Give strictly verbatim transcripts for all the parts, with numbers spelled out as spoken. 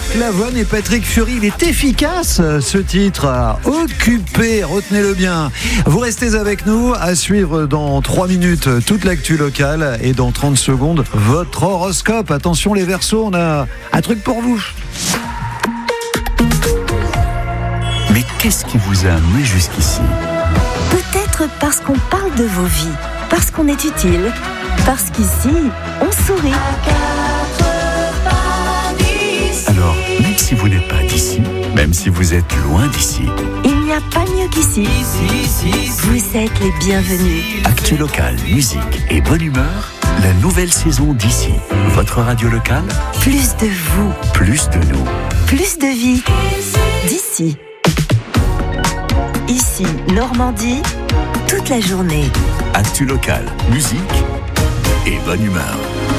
Marc Lavoine et Patrick Fury. Il est efficace ce titre. Occupé, retenez-le bien. Vous restez avec nous à suivre dans trois minutes toute l'actu locale et dans trente secondes votre horoscope. Attention les Verseaux, on a un truc pour vous. Mais qu'est-ce qui vous a amené jusqu'ici ? Peut-être parce qu'on parle de vos vies, parce qu'on est utile, parce qu'ici, on sourit. Alors, même si vous n'êtes pas d'ici, même si vous êtes loin d'ici, il n'y a pas mieux qu'ici. Vous êtes les bienvenus. Actu locale, musique et bonne humeur, la nouvelle saison d'ici. Votre radio locale, Plus de vous, plus de nous. plus de vie. D'ici. Ici, Normandie, toute la journée. Actu locale, musique et bonne humeur.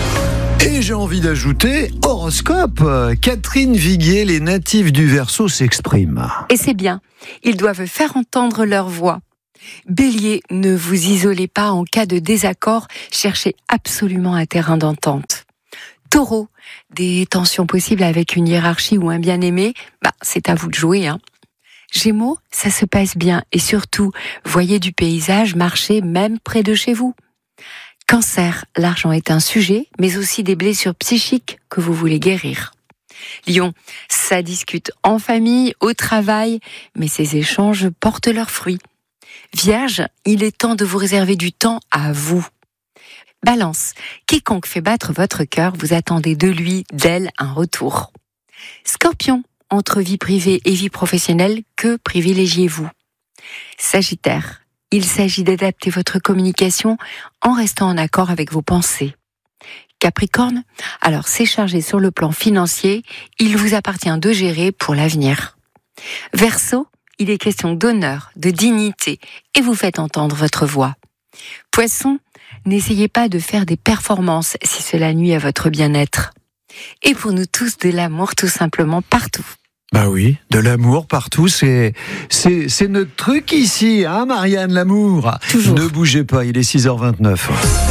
Et j'ai envie d'ajouter horoscope. Catherine Viguier, les natifs du Verseau s'expriment. Et c'est bien, ils doivent faire entendre leur voix. Bélier, ne vous isolez pas en cas de désaccord, cherchez absolument un terrain d'entente. Taureau, des tensions possibles avec une hiérarchie ou un bien-aimé, bah, c'est à vous de jouer, hein. Gémeaux, ça se passe bien et surtout, voyez du paysage marcher même près de chez vous. Cancer, l'argent est un sujet, mais aussi des blessures psychiques que vous voulez guérir. Lion, ça discute en famille, au travail, mais ces échanges portent leurs fruits. Vierge, il est temps de vous réserver du temps à vous. Balance, quiconque fait battre votre cœur, vous attendez de lui, d'elle, un retour. Scorpion, entre vie privée et vie professionnelle, que privilégiez-vous ? Sagittaire, il s'agit d'adapter votre communication en restant en accord avec vos pensées. Capricorne, alors c'est chargé sur le plan financier, il vous appartient de gérer pour l'avenir. Verseau, il est question d'honneur, de dignité, et vous faites entendre votre voix. Poisson, n'essayez pas de faire des performances si cela nuit à votre bien-être. Et pour nous tous, de l'amour tout simplement partout. Bah oui, de l'amour partout, c'est, c'est, c'est notre truc ici, hein Marianne, l'amour. Toujours. Ne bougez pas, il est six heures vingt-neuf.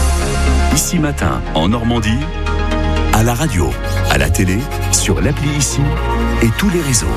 Ici matin, en Normandie, à la radio, à la télé, sur l'appli Ici et tous les réseaux.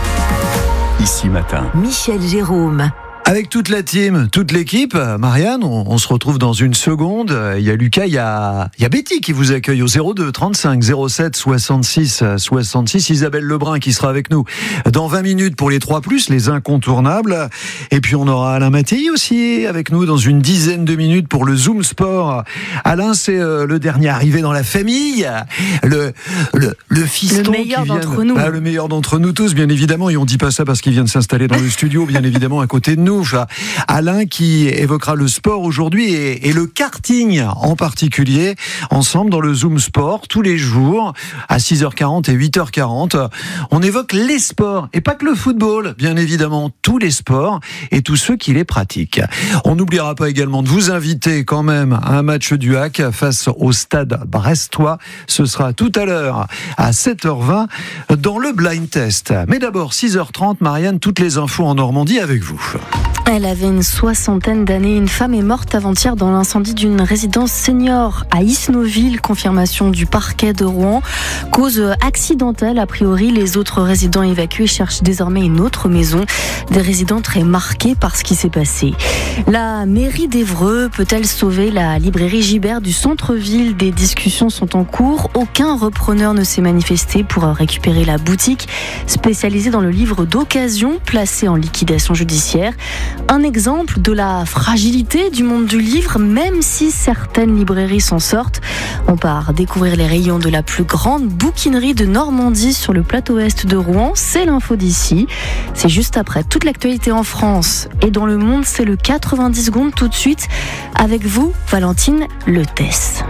Ici matin. Michel Jérôme. Avec toute la team, toute l'équipe, Marianne, on, on se retrouve dans une seconde. Il y a Lucas, il y a, il y a Betty qui vous accueille au zéro deux trente-cinq zéro sept soixante-six soixante-six. Isabelle Lebrun qui sera avec nous dans vingt minutes pour les trois plus, les incontournables. Et puis on aura Alain Mattei aussi avec nous dans une dizaine de minutes pour le Zoom Sport. Alain, c'est euh, le dernier arrivé dans la famille, le, le, le fiston. Le meilleur qui vient, d'entre nous. Ah, le meilleur d'entre nous tous, bien évidemment. Et on dit pas ça parce qu'il vient de s'installer dans le studio, bien évidemment, à côté de nous. Alain qui évoquera le sport aujourd'hui et, et le karting en particulier, ensemble dans le Zoom Sport, tous les jours, à six heures quarante et huit heures quarante. On évoque les sports, et pas que le football, bien évidemment, tous les sports et tous ceux qui les pratiquent. On n'oubliera pas également de vous inviter quand même à un match du H A C face au Stade Brestois. Ce sera tout à l'heure à sept heures vingt dans le Blind Test. Mais d'abord, six heures trente, Marianne, toutes les infos en Normandie avec vous. Elle avait une soixantaine d'années. Une femme est morte avant-hier dans l'incendie d'une résidence senior à Isnoville. Confirmation du parquet de Rouen. Cause accidentelle. A priori, les autres résidents évacués cherchent désormais une autre maison. Des résidents très marqués par ce qui s'est passé. La mairie d'Évreux peut-elle sauver la librairie Gibert du centre-ville ? Des discussions sont en cours. Aucun repreneur ne s'est manifesté pour récupérer la boutique spécialisée dans le livre d'occasion placée en liquidation judiciaire. Un exemple de la fragilité du monde du livre, même si certaines librairies s'en sortent. On part découvrir les rayons de la plus grande bouquinerie de Normandie sur le plateau est de Rouen. C'est l'info d'ici. C'est juste après toute l'actualité en France et dans le monde. C'est le quatre-vingt-dix secondes tout de suite. Avec vous, Valentine Letès.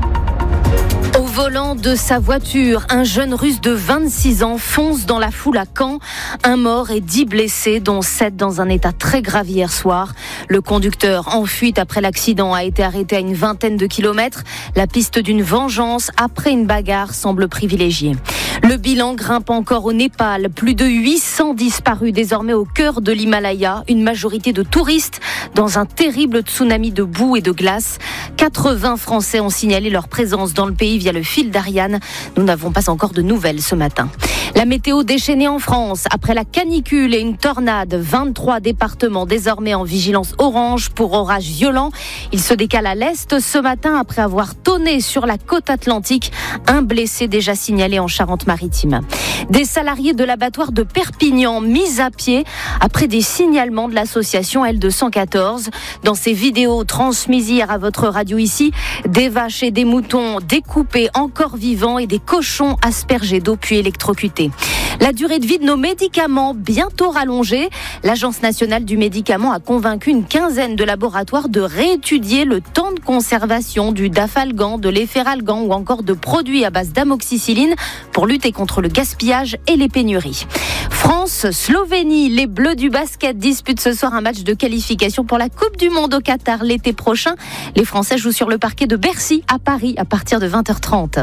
Au volant de sa voiture, un jeune russe de vingt-six ans fonce dans la foule à Caen. Un mort et dix blessés, dont sept dans un état très grave hier soir. Le conducteur en fuite après l'accident a été arrêté à une vingtaine de kilomètres. La piste d'une vengeance après une bagarre semble privilégiée. Le bilan grimpe encore au Népal. Plus de huit cents disparus désormais au cœur de l'Himalaya. Une majorité de touristes dans un terrible tsunami de boue et de glace. quatre-vingts Français ont signalé leur présence dans le pays via le fil d'Ariane. Nous n'avons pas encore de nouvelles ce matin. La météo déchaînée en France. Après la canicule et une tornade, vingt-trois départements désormais en vigilance orange pour orages violents. Il se décale à l'est ce matin après avoir tonné sur la côte atlantique. Un blessé déjà signalé en Charente-Maritime. Des salariés de l'abattoir de Perpignan mis à pied après des signalements de l'association L deux cent quatorze. Dans ces vidéos transmises hier à votre radio ici, des vaches et des moutons découpés encore vivants et des cochons aspergés d'eau puis électrocutés. La durée de vie de nos médicaments bientôt rallongée. L'Agence nationale du médicament a convaincu une quinzaine de laboratoires de réétudier le temps de conservation du Dafalgan, de l'Efferalgan ou encore de produits à base d'amoxicilline pour lutter contre le gaspillage et les pénuries. France-Slovénie, les Bleus du basket disputent ce soir un match de qualification pour la Coupe du Monde au Qatar l'été prochain. Les Français jouent sur le parquet de Bercy à Paris à partir de vingt heures trente.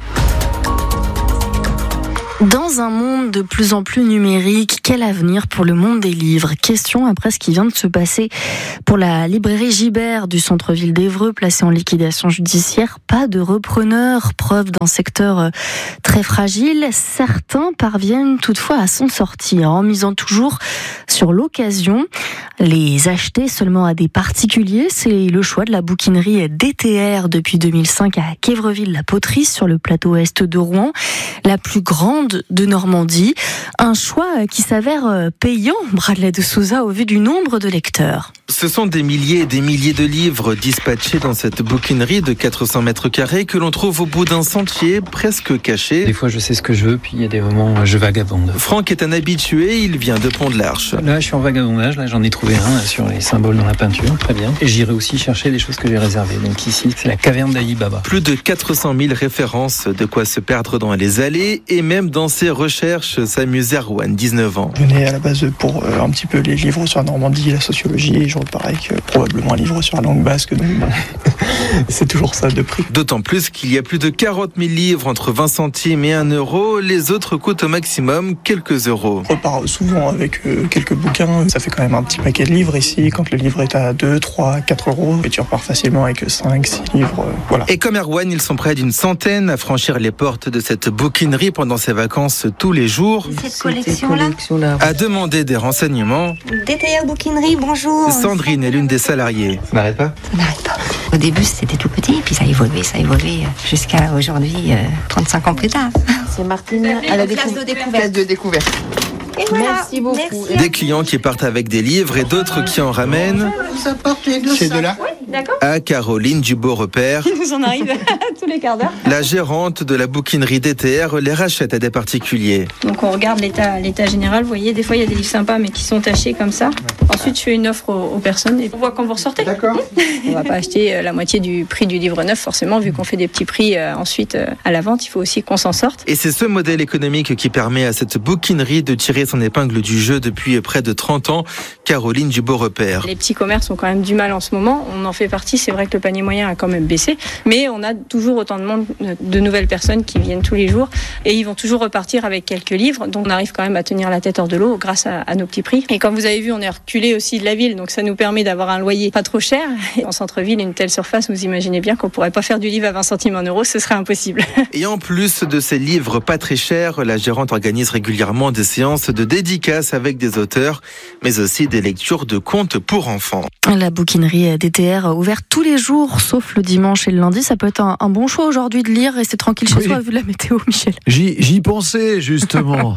Dans un monde de plus en plus numérique, quel avenir pour le monde des livres ? Question après ce qui vient de se passer pour la librairie Gibert du centre-ville d'Évreux, placée en liquidation judiciaire. Pas de repreneur, preuve d'un secteur très fragile. Certains parviennent toutefois à s'en sortir en misant toujours sur l'occasion. Les acheter seulement à des particuliers, c'est le choix de la bouquinerie D T R depuis deux mille cinq à Quévreville-la-Poterie, sur le plateau est de Rouen, la plus grande de Normandie. Un choix qui s'avère payant, Bradley de Souza, au vu du nombre de lecteurs. Ce sont des milliers et des milliers de livres dispatchés dans cette bouquinerie de quatre cents mètres carrés que l'on trouve au bout d'un sentier presque caché. Des fois je sais ce que je veux, puis il y a des moments je vagabonde. Franck est un habitué, il vient de Pont-de-l'Arche. Là je suis en vagabondage, là j'en ai trouvé un là, sur les symboles dans la peinture, très bien. Et j'irai aussi chercher des choses que j'ai réservées. Donc ici c'est la caverne d'Ali Baba. Plus de quatre cent mille références, de quoi se perdre dans les allées et même dans ses recherches, s'amuse Erwan, dix-neuf ans. Je venais à la base pour euh, un petit peu les livres sur la Normandie, la sociologie, et je reparais que probablement un livre sur la langue basque, donc bon, c'est toujours ça de prix. D'autant plus qu'il y a plus de quarante mille livres entre vingt centimes et un euro, les autres coûtent au maximum quelques euros. Je repars souvent avec euh, quelques bouquins, ça fait quand même un petit paquet de livres ici, quand le livre est à deux, trois, quatre euros, et tu repars facilement avec cinq, six livres, euh, voilà. Et comme Erwan, ils sont près d'une centaine à franchir les portes de cette bouquinerie pendant ses vacances tous les jours. Cette collection-là a demandé des renseignements. D T R Bouquinerie, bonjour. Sandrine est l'une des salariées. Ça n'arrête pas ? Ça n'arrête pas. Au début, c'était tout petit, puis ça a évolué, ça a évolué jusqu'à aujourd'hui, euh, trente-cinq ans plus tard. C'est Martine à la classe de découverte. Classe de découverte. Et voilà. Merci beaucoup. Merci. Des clients qui partent avec des livres et d'autres qui en ramènent. Ça porte les deux. Ces deux-là ? Oui, d'accord. À Caroline du Beau Repère. Il nous en arrive tous les quarts d'heure. La gérante de la bouquinerie D T R les rachète à des particuliers. Donc on regarde l'état, l'état général. Vous voyez, des fois il y a des livres sympas mais qui sont tachés comme ça. Ensuite, je fais une offre aux, aux personnes et on voit quand vous ressortez. D'accord. On va pas acheter la moitié du prix du livre neuf, forcément, vu qu'on fait des petits prix euh, ensuite euh, à la vente. Il faut aussi qu'on s'en sorte. Et c'est ce modèle économique qui permet à cette bouquinerie de tirer son épingle du jeu depuis près de trente ans. Caroline du Beau Repère. Les petits commerces ont quand même du mal en ce moment. On en fait partie. C'est vrai que le panier moyen a quand même baissé, mais on a toujours autant de monde, de nouvelles personnes qui viennent tous les jours et ils vont toujours repartir avec quelques livres. Donc on arrive quand même à tenir la tête hors de l'eau grâce à, à nos petits prix. Et comme vous avez vu, on est reculé aussi de la ville, donc ça nous permet d'avoir un loyer pas trop cher. Et en centre-ville, une telle surface, vous imaginez bien qu'on pourrait pas faire du livre à vingt centimes en euros, ce serait impossible. Et en plus de ces livres pas très chers, la gérante organise régulièrement des séances de dédicaces avec des auteurs, mais aussi des lectures de contes pour enfants. La bouquinerie D T R ouverte tous les jours, sauf le dimanche et le lundi. Ça peut être un, un bon choix aujourd'hui de lire, rester tranquille chez oui. soi vu la météo, Michel. J'y, j'y pensais justement.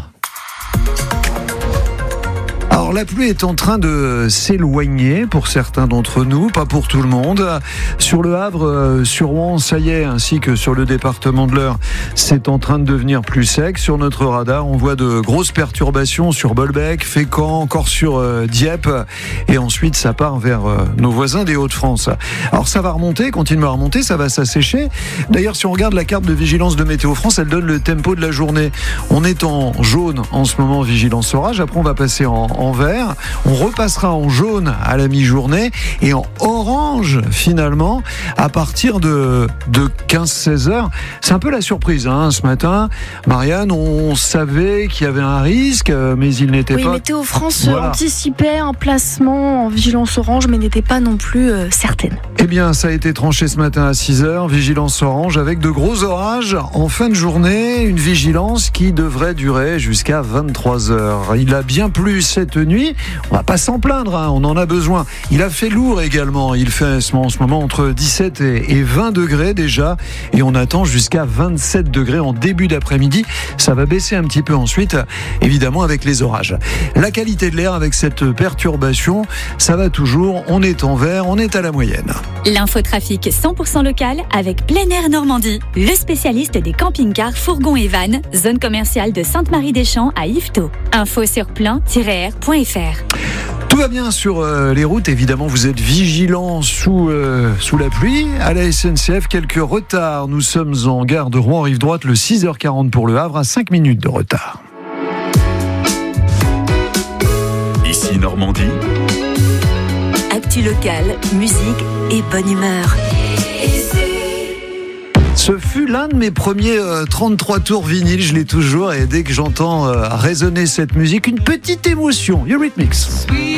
Alors la pluie est en train de s'éloigner pour certains d'entre nous, pas pour tout le monde. Sur le Havre, euh, sur Rouen, ça y est, ainsi que sur le département de l'Eure, c'est en train de devenir plus sec. Sur notre radar, on voit de grosses perturbations sur Bolbec, Fécamp, encore sur euh, Dieppe, et ensuite ça part vers euh, nos voisins des Hauts-de-France. Alors ça va remonter, continuer à remonter, ça va s'assécher. D'ailleurs, si on regarde la carte de vigilance de Météo France, elle donne le tempo de la journée. On est en jaune en ce moment, vigilance orage. Après, on va passer en, en vert. On repassera en jaune à la mi-journée et en orange finalement à partir de, de quinze seize heures. C'est un peu la surprise hein, ce matin. Marianne, on savait qu'il y avait un risque, mais il n'était oui, pas... Oui, Météo France voilà. anticipait un placement en vigilance orange, mais n'était pas non plus euh, certaine. Eh bien, ça a été tranché ce matin à six heures, vigilance orange avec de gros orages en fin de journée, une vigilance qui devrait durer jusqu'à vingt-trois heures. Il a bien plu cette nuit, on va pas s'en plaindre, hein, on en a besoin. Il a fait lourd également, il fait en ce moment entre dix-sept et vingt degrés déjà, et on attend jusqu'à vingt-sept degrés en début d'après-midi. Ça va baisser un petit peu ensuite, évidemment avec les orages. La qualité de l'air avec cette perturbation, ça va toujours, on est en vert, on est à la moyenne. L'infotrafic cent pour cent local avec Plein Air Normandie, le spécialiste des camping-cars, fourgons et vannes, zone commerciale de Sainte-Marie-des-Champs à Yvetot. Info sur plein tiret air point f r. Tout va bien sur euh, les routes, évidemment vous êtes vigilants sous, euh, sous la pluie. À la S N C F, quelques retards. Nous sommes en gare de Rouen, rive droite, le six heures quarante pour le Havre, à cinq minutes de retard. Ici Normandie. Actu locale, musique et bonne humeur. Ce fut l'un de mes premiers euh, trente-trois tours vinyle, je l'ai toujours, et dès que j'entends euh, résonner cette musique, une petite émotion. Eurythmics.